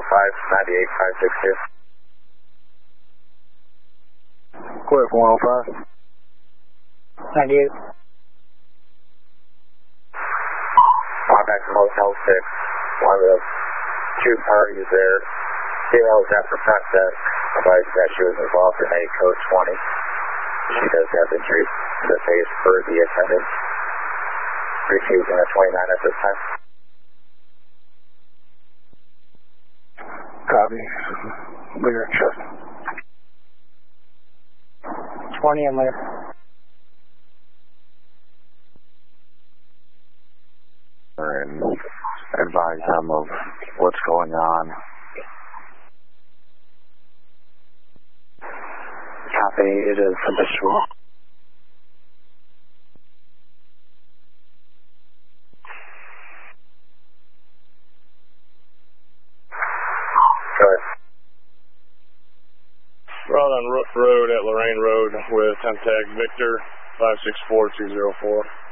105, 98, 562. Cliff 105. 98. Contact Motel 6. One of the two parties there. Female was after front desk. Advised that she was involved in a code 20. She does have injuries to the face per the attendant. Refusing a 29 at this time. Copy. Lear and chest. 20 and Lear. And advise them of what's going on. Copy. It is habitual. Good. We're out on Rook Road at Lorraine Road with Temtag Victor 564204.